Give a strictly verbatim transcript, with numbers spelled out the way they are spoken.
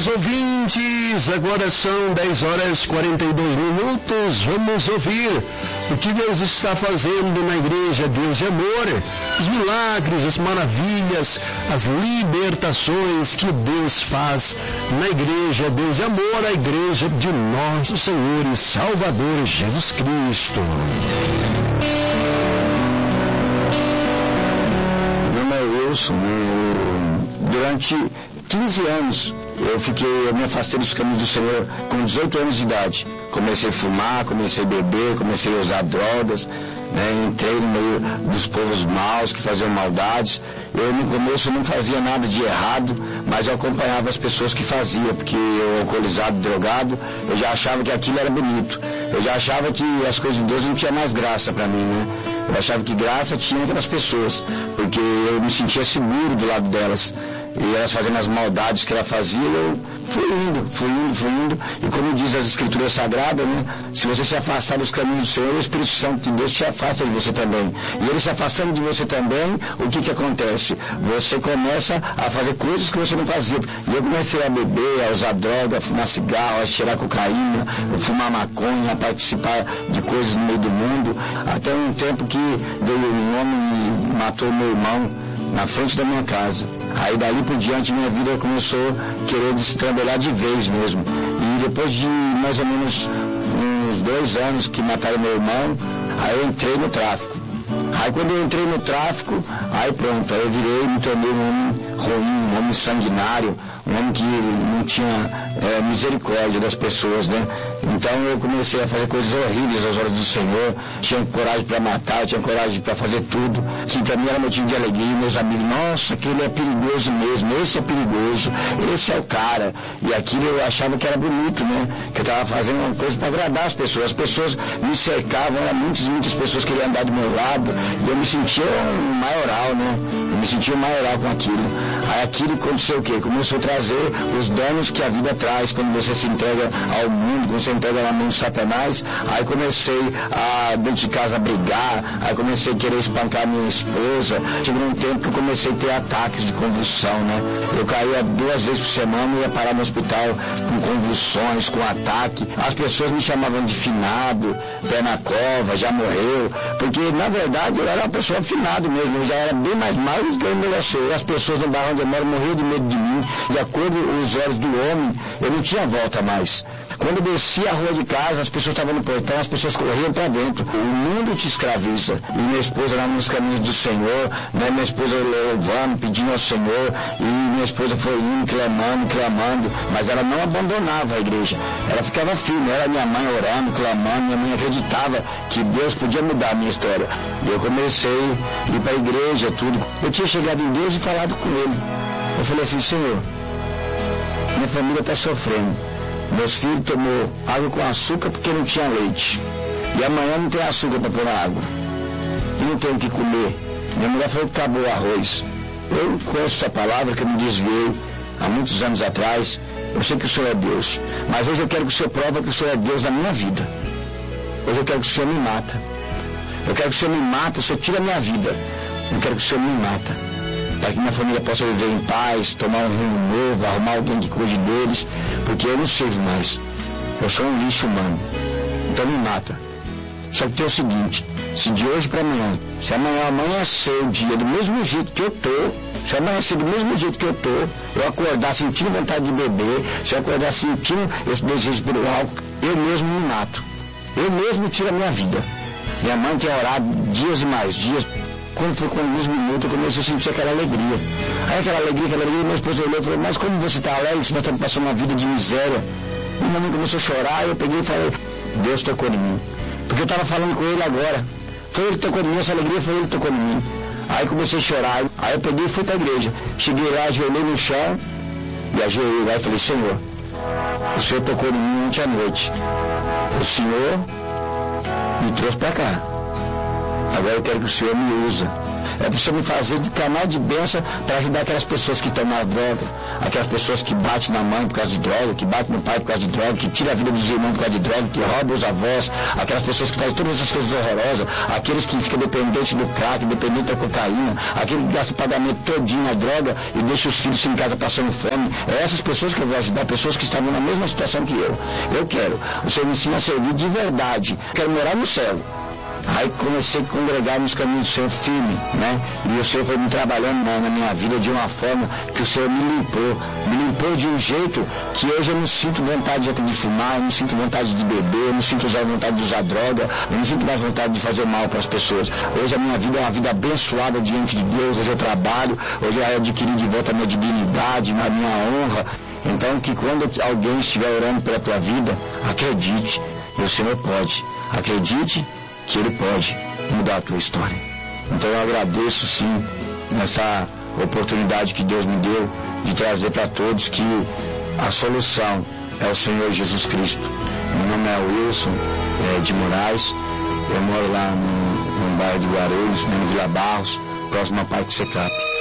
Amados ouvintes, agora são dez horas e quarenta e dois minutos. Vamos ouvir o que Deus está fazendo na igreja Deus de Amor, os milagres, as maravilhas, as libertações que Deus faz na igreja Deus de Amor, a igreja de nosso Senhor e Salvador Jesus Cristo. Meu nome é Wilson. Durante quinze anos eu fiquei, eu me afastei dos caminhos do Senhor com dezoito anos de idade. Comecei a fumar, comecei a beber, comecei a usar drogas, né? Entrei no meio dos povos maus que faziam maldades. Eu no começo não fazia nada de errado, mas eu acompanhava as pessoas que faziam, porque eu, alcoolizado, drogado, eu já achava que aquilo era bonito. Eu já achava que as coisas de Deus não tinha mais graça para mim, né? Eu achava que graça tinha aquelas pessoas, porque eu me sentia seguro do lado delas. E elas fazendo as maldades que ela fazia, eu fui indo, fui indo, fui indo. E como diz as Escrituras Sagradas, né? Se você se afastar dos caminhos do Senhor, o Espírito Santo de Deus te afasta de você também. E ele se afastando de você também, o que que acontece? Você começa a fazer coisas que você não fazia. E eu comecei a beber, a usar droga, a fumar cigarro, a cheirar cocaína, a fumar maconha, a participar de coisas no meio do mundo. Até um tempo que veio um homem e matou meu irmão na frente da minha casa. Aí dali por diante minha vida começou a querer destrambelhar de vez mesmo. E depois de mais ou menos uns dois anos que mataram meu irmão, aí eu entrei no tráfico. Aí quando eu entrei no tráfico, aí pronto, aí eu virei e me tornei um homem ruim, um homem sanguinário, um homem que não tinha é, misericórdia das pessoas, né? Então eu comecei a fazer coisas horríveis às horas do Senhor, tinha coragem para matar, tinha coragem para fazer tudo, que para mim era motivo de alegria. E meus amigos, nossa, aquele é perigoso mesmo, esse é perigoso, esse é o cara. E aquilo eu achava que era bonito, né? Que eu estava fazendo uma coisa para agradar as pessoas. As pessoas me cercavam, eram muitas, muitas pessoas que queriam andar do meu lado, e eu me sentia um maioral, né? Eu me sentia um maioral com aquilo. Aí aquilo aconteceu o quê? Começou a trazer os danos que a vida traz quando você se entrega ao mundo, quando você entrega na mão de Satanás. Aí comecei a, dentro de casa, a brigar, aí comecei a querer espancar minha esposa. Chegou um tempo que eu comecei a ter ataques de convulsão, né? Eu caía duas vezes por semana e ia parar no hospital com convulsões, com ataque. As pessoas me chamavam de finado, pé na cova, já morreu, porque na verdade eu era uma pessoa afinado mesmo, eu já era bem mais mal do que eu merecia. As pessoas no bairro onde eu moro morriam de medo de mim, de acordo com os olhos do homem, eu não tinha volta mais. Quando eu descia a rua de casa, as pessoas estavam no portão, as pessoas corriam para dentro. O mundo te escraviza. E minha esposa lá nos caminhos do Senhor, né? Minha esposa louvando, pedindo ao Senhor, e minha esposa foi indo, clamando, clamando, mas ela não abandonava a igreja. Ela ficava firme, era minha mãe orando, clamando, minha mãe acreditava que Deus podia mudar a minha história. E eu comecei a ir para a igreja, tudo. Eu tinha chegado em Deus e falado com ele. Eu falei assim, Senhor, minha família está sofrendo. Meus filhos tomou água com açúcar porque não tinha leite. E amanhã não tem açúcar para pôr na água. E não tem o que comer. Minha mulher falou que acabou o arroz. Eu conheço essa palavra que eu me desviei há muitos anos atrás. Eu sei que o Senhor é Deus. Mas hoje eu quero que o Senhor prove que o Senhor é Deus na minha vida. Hoje eu quero que o Senhor me mata. Eu quero que o Senhor me mata, o Senhor tira a minha vida. Eu quero que o Senhor me mata. Para que minha família possa viver em paz, tomar um rumo novo, arrumar alguém que cuide deles, porque eu não sirvo mais. Eu sou um lixo humano. Então me mata. Só que tem o seguinte, se de hoje para amanhã, se amanhã amanhecer o dia do mesmo jeito que eu tô, se amanhecer do mesmo jeito que eu tô, eu acordar sentindo vontade de beber, se eu acordar sentindo esse desejo pelo álcool, eu mesmo me mato. Eu mesmo tiro a minha vida. Minha mãe tem orado dias e mais dias. Quando foi com alguns minutos, eu comecei a sentir aquela alegria. Aí aquela alegria, aquela alegria, minha esposa olhou e falou, mas como você está alegre, se nós estamos passando uma vida de miséria? E minha mãe começou a chorar, e eu peguei e falei, Deus tocou em mim. Porque eu estava falando com ele agora. Foi ele que tocou em mim, essa alegria foi ele que tocou em mim. Aí comecei a chorar, aí eu peguei e fui para a igreja. Cheguei lá, ajoelhei no chão, e ajoelhei lá e falei, Senhor, o Senhor tocou em mim ontem à noite. O Senhor me trouxe para cá. Agora eu quero que o Senhor me use. é para o Senhor me fazer de canal de bênção para ajudar aquelas pessoas que estão na droga, aquelas pessoas que batem na mãe por causa de droga, que batem no pai por causa de droga, que tiram a vida dos irmãos por causa de droga, que roubam os avós, aquelas pessoas que fazem todas essas coisas horrorosas, aqueles que ficam dependentes do crack, dependentes da cocaína, aquele que gasta o pagamento todinho na droga e deixa os filhos em casa passando fome. É essas pessoas que eu vou ajudar, pessoas que estavam na mesma situação que eu. Eu quero. O Senhor me ensina a servir de verdade. Quero morar no céu. Aí comecei a congregar nos caminhos do Senhor firme, né? E o Senhor foi me trabalhando na, na minha vida de uma forma que o Senhor me limpou. Me limpou de um jeito que hoje eu não sinto vontade de fumar, eu não sinto vontade de beber, eu não sinto vontade de usar droga, eu não sinto mais vontade de fazer mal para as pessoas. Hoje a minha vida é uma vida abençoada diante de Deus, hoje eu trabalho, hoje eu adquiri de volta a minha dignidade, a minha honra. Então que quando alguém estiver orando pela tua vida, acredite, e o Senhor pode. Acredite que Ele pode mudar a tua história. Então eu agradeço sim nessa oportunidade que Deus me deu de trazer para todos que a solução é o Senhor Jesus Cristo. Meu nome é Wilson é, de Moraes, eu moro lá no, no bairro de Guarulhos, no Vila Barros, próximo ao Parque Secap.